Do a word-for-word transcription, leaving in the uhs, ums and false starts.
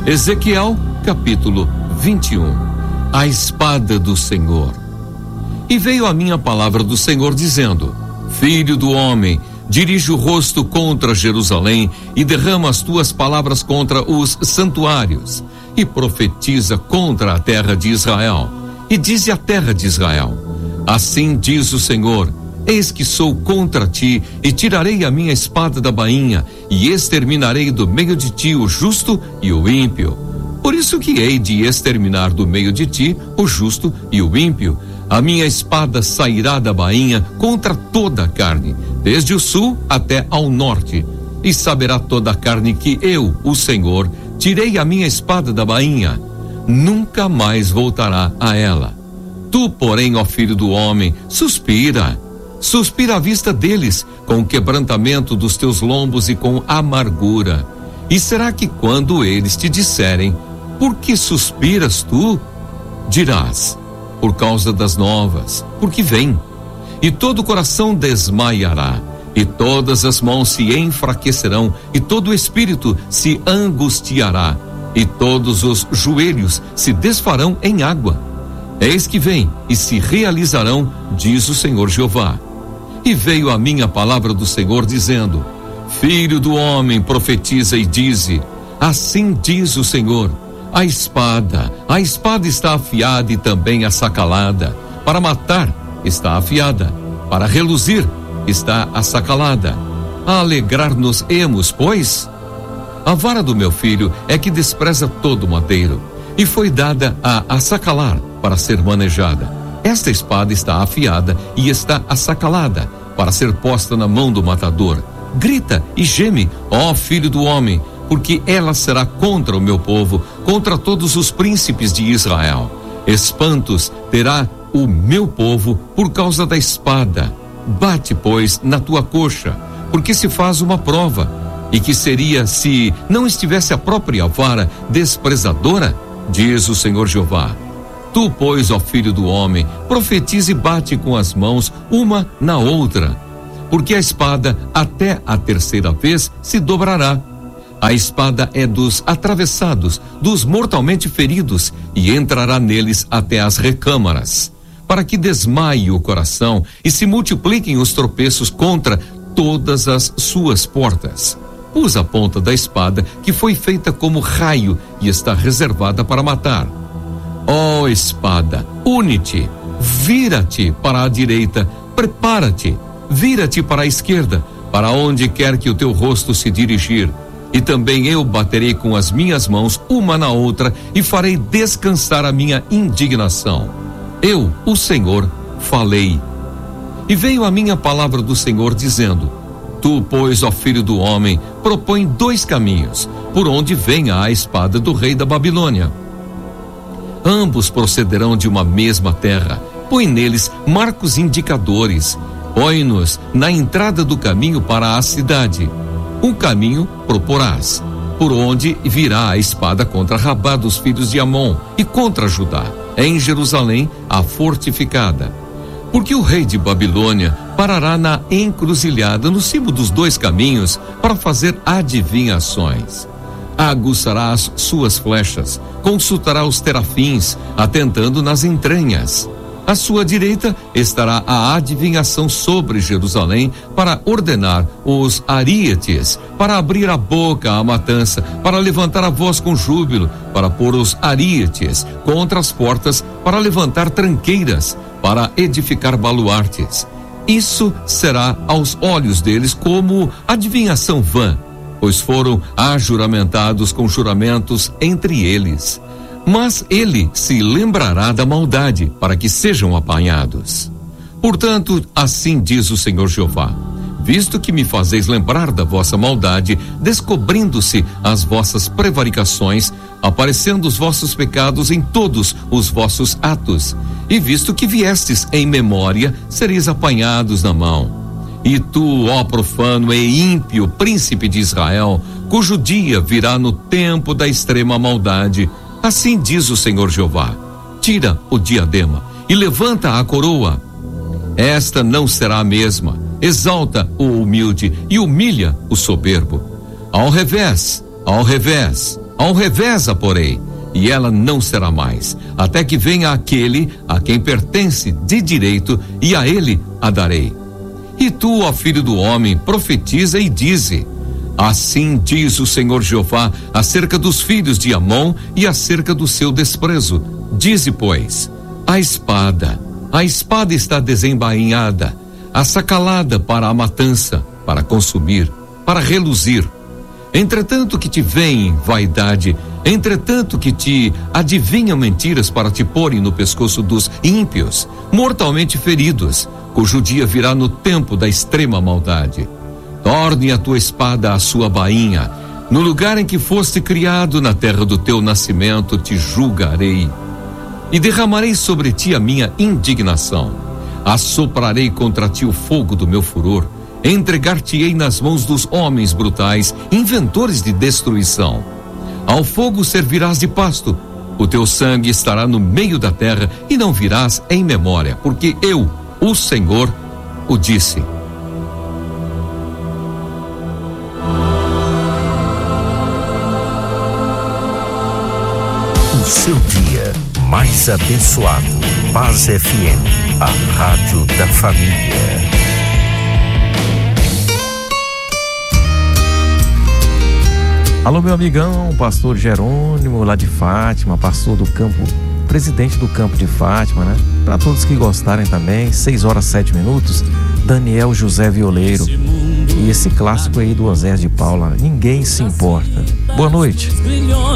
Ezequiel, capítulo vinte e um. A espada do Senhor. E veio a minha palavra do Senhor dizendo: Filho do homem, dirige o rosto contra Jerusalém e derrama as tuas palavras contra os santuários e profetiza contra a terra de Israel. E dize à terra de Israel: Assim diz o Senhor: Eis que sou contra ti e tirarei a minha espada da bainha e exterminarei do meio de ti o justo e o ímpio. Por isso que hei de exterminar do meio de ti o justo e o ímpio. A minha espada sairá da bainha contra toda a carne, desde o sul até ao norte. E saberá toda a carne que eu, o Senhor, tirei a minha espada da bainha. Nunca mais voltará a ela. Tu, porém, ó filho do homem, suspira. Suspira à vista deles, com o quebrantamento dos teus lombos e com amargura. E será que quando eles te disserem: Por que suspiras tu? Dirás: Por causa das novas, porque vem. E todo o coração desmaiará, e todas as mãos se enfraquecerão, e todo o espírito se angustiará, e todos os joelhos se desfarão em água. Eis que vem, e se realizarão, diz o Senhor Jeová. E veio a minha palavra do Senhor dizendo: Filho do homem, profetiza e dize: Assim diz o Senhor: A espada, a espada está afiada e também assacalada. Para matar está afiada, para reluzir está assacalada. A alegrar-nos-emos, pois? A vara do meu filho é que despreza todo madeiro, e foi dada a assacalar para ser manejada. Esta espada está afiada e está assacalada para ser posta na mão do matador. Grita e geme, ó filho do homem, porque ela será contra o meu povo, contra todos os príncipes de Israel. Espantos terá o meu povo por causa da espada. Bate, pois, na tua coxa, porque se faz uma prova. E que seria se não estivesse a própria vara desprezadora? Diz o Senhor Jeová. Tu, pois, ó filho do homem, profetiza e bate com as mãos uma na outra, porque a espada até a terceira vez se dobrará. A espada é dos atravessados, dos mortalmente feridos, e entrará neles até as recâmaras, para que desmaie o coração e se multipliquem os tropeços contra todas as suas portas. Usa a ponta da espada, que foi feita como raio e está reservada para matar. Ó oh, espada, une-te, vira-te para a direita, prepara-te, vira-te para a esquerda, para onde quer que o teu rosto se dirigir. E também eu baterei com as minhas mãos uma na outra e farei descansar a minha indignação. Eu, o Senhor, falei. E veio a minha palavra do Senhor dizendo: Tu, pois, ó filho do homem, propõe dois caminhos, por onde venha a espada do rei da Babilônia. Ambos procederão de uma mesma terra. Põe neles marcos indicadores. Põe-nos na entrada do caminho para a cidade. Um caminho proporás, por onde virá a espada contra Rabá dos filhos de Amon e contra Judá, em Jerusalém, a fortificada. Porque o rei de Babilônia parará na encruzilhada no cimo dos dois caminhos para fazer adivinhações. Aguçará as suas flechas, consultará os terafins, atentando nas entranhas. À sua direita estará a adivinhação sobre Jerusalém para ordenar os aríetes, para abrir a boca à matança, para levantar a voz com júbilo, para pôr os aríetes contra as portas, para levantar tranqueiras, para edificar baluartes. Isso será aos olhos deles como adivinhação vã, pois foram ajuramentados com juramentos entre eles. Mas ele se lembrará da maldade, para que sejam apanhados. Portanto, assim diz o Senhor Jeová: visto que me fazeis lembrar da vossa maldade, descobrindo-se as vossas prevaricações, aparecendo os vossos pecados em todos os vossos atos, e visto que viestes em memória, sereis apanhados na mão. E tu, ó profano e ímpio príncipe de Israel, cujo dia virá no tempo da extrema maldade, assim diz o Senhor Jeová: tira o diadema e levanta a coroa. Esta não será a mesma. Exalta o humilde e humilha o soberbo. Ao revés, ao revés, Ao revés a porei, e ela não será mais, até que venha aquele a quem pertence de direito, e a ele a darei. E tu, ó filho do homem, profetiza e dize: assim diz o Senhor Jeová acerca dos filhos de Amon e acerca do seu desprezo. Dize, pois: a espada, a espada está desembainhada, assacalada para a matança, para consumir, para reluzir. Entretanto que te vem vaidade, entretanto que te adivinham mentiras para te porem no pescoço dos ímpios, mortalmente feridos, cujo dia virá no tempo da extrema maldade. Torne a tua espada à sua bainha, no lugar em que foste criado, na terra do teu nascimento, te julgarei. E derramarei sobre ti a minha indignação, assoprarei contra ti o fogo do meu furor, entregar-te-ei nas mãos dos homens brutais, inventores de destruição. Ao fogo servirás de pasto, o teu sangue estará no meio da terra e não virás em memória, porque eu, o Senhor, o disse. O seu dia mais abençoado. Paz F M, a rádio da família. Alô, meu amigão, pastor Jerônimo, lá de Fátima, pastor do campo, presidente do campo de Fátima, né? Para todos que gostarem também, seis horas sete minutos, Daniel José Violeiro. E esse clássico aí do Osés de Paula, Ninguém Se Importa. Boa noite.